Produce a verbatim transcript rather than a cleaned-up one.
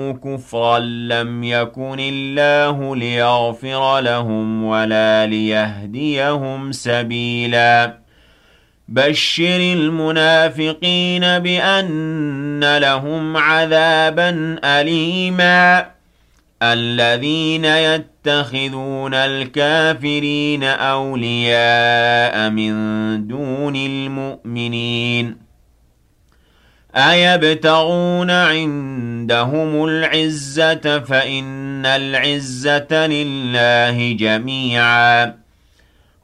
كفرا لم يكن الله ليغفر لهم ولا ليهديهم سبيلا بشر المنافقين بأن لهم عذابا أليما الذين يتخذون الكافرين أولياء من دون المؤمنين أيبتغون عندهم العزة فإن العزة لله جميعا